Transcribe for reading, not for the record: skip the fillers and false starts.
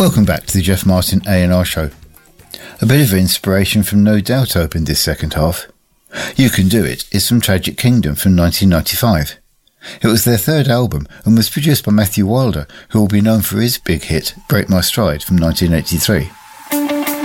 Welcome back to the Jeff Martin A&R Show. A bit of inspiration from No Doubt opened this second half. You Can Do It is from Tragic Kingdom from 1995. It was their third album and was produced by Matthew Wilder, who will be known for his big hit Break My Stride from 1983.